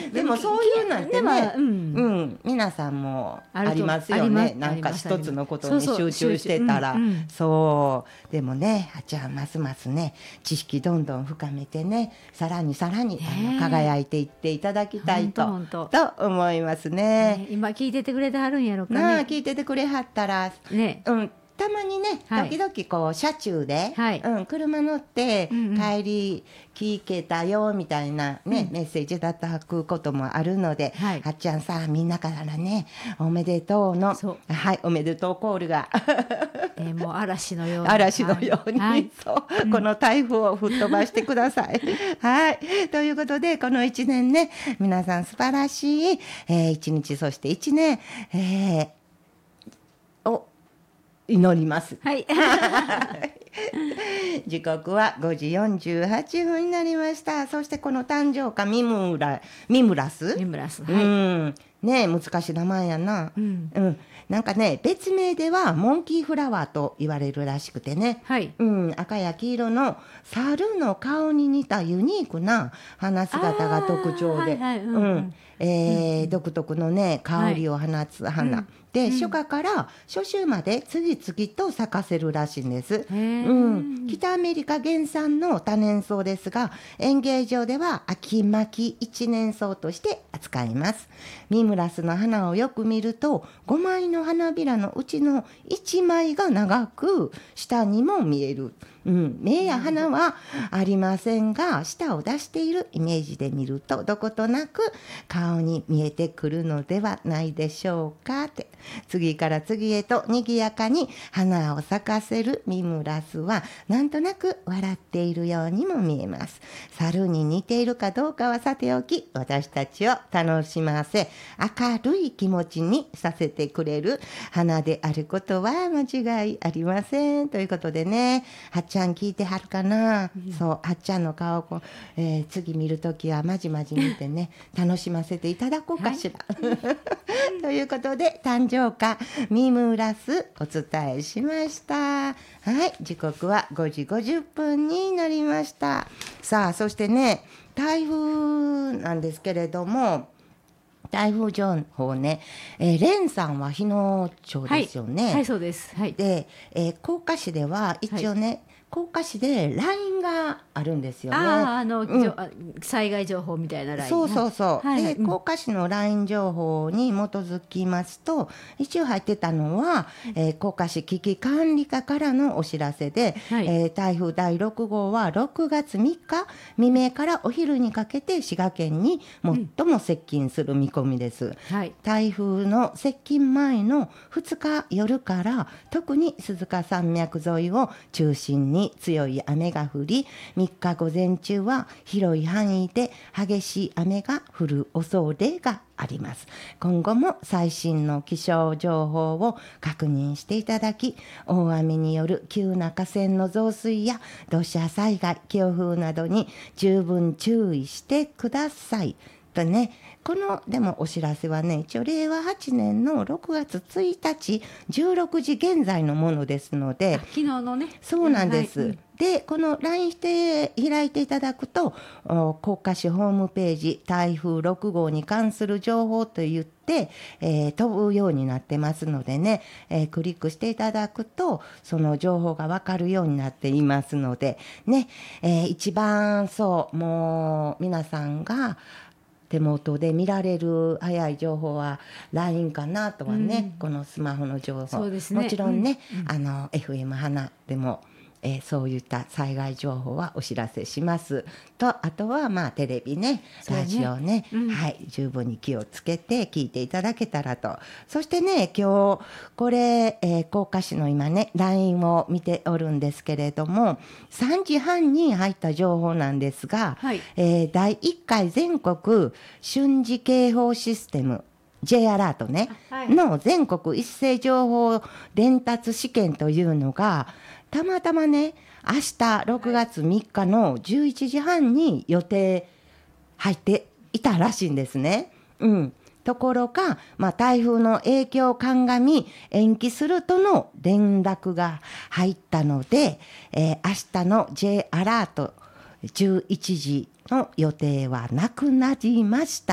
でもそういうなんてね、皆さんもありますよね。なんか一つのことに集中してたら、そうでもね、じゃあますますね、知識どんどん深めてね、さらに輝いていっていただきたいと思いますね。 今聞いててくれてはるんやろかね。 聞いててくれはったらね、たまにね、時々こう車中で、車乗って帰り聞けたよみたいなね、メッセージだったくこともあるので、はっちゃんさ、みんなからね、おめでとうの、おめでとうコールがもう嵐のように、この台風を吹っ飛ばしてください。ということで、この1年ね、皆さん素晴らしい、1日、そして1年、を祈ります。時刻は5時48分になりました。そしてこの誕生花ミムラス、ね、難しい名前やな。なんかね、別名ではモンキーフラワーと言われるらしくてね、赤や黄色の猿の顔に似たユニークな花姿が特徴で、独特のね、香りを放つ花。で、初夏から初秋まで次々と咲かせるらしいんです。北アメリカ原産の多年草ですが、園芸場では秋巻き一年草として扱います。ミムラスの花をよく見ると、5枚の花びらのうちの1枚が長く下にも見える。目や鼻はありませんが、舌を出しているイメージで見るとどことなく顔に見えてくるのではないでしょうかって。次から次へと賑やかに花を咲かせるミムラスはなんとなく笑っているようにも見えます。猿に似ているかどうかはさておき、私たちを楽しませ明るい気持ちにさせてくれる花であることは間違いありません。ということでね、はっちゃん聞いてはるかな、そう、はっちゃんの顔を次見るときはまじまじ見てね、楽しませていただこうかしら。ということで、誕生花ミムラスお伝えしました。時刻は5時50分になりました。さあ、そしてね、台風なんですけれども、台風情報ね、レンさんは日野町ですよね。 そうです。 で、甲賀市では一応ね、甲賀市で LINE があるんですよね。 災害情報みたいな LINE。 そう。で、甲賀市の LINE 情報に基づきますと、一応入ってたのは、甲賀市危機管理課からのお知らせで、台風第6号は6月3日未明からお昼にかけて滋賀県に最も接近する見込みです。台風の接近前の2日夜から特に鈴鹿山脈沿いを中心に強い雨が降り、3日午前中は広い範囲で激しい雨が降る恐れがあります。今後も最新の気象情報を確認していただき、大雨による急な河川の増水や土砂災害、強風などに十分注意してください。とね、このでもお知らせはね、一応令和8年の6月1日16時現在のものですので、 昨日のね、 そうなんです。で、この LINE して開いていただくと、甲賀市ホームページ、台風6号に関する情報といって、飛ぶようになってますのでね、クリックしていただくと、その情報がわかるようになっていますので、ね、一番もう皆さんが手元で見られる早い情報は LINE かなとはね、このスマホの情報、もちろんね、FM 花でもそういった災害情報はお知らせしますと、あとはテレビね、ラジオね、十分に気をつけて聞いていただけたらと。そしてね、今日これ、甲賀市の今ね LINE を見ておるんですけれども、3時半に入った情報なんですが、第1回全国瞬時警報システムJ アラートね、の全国一斉情報伝達試験というのがたまたまね、明日6月3日の11時半に予定入っていたらしいんですね。ところが、台風の影響を鑑み延期するとの連絡が入ったので、明日の J アラート11時の予定はなくなりました。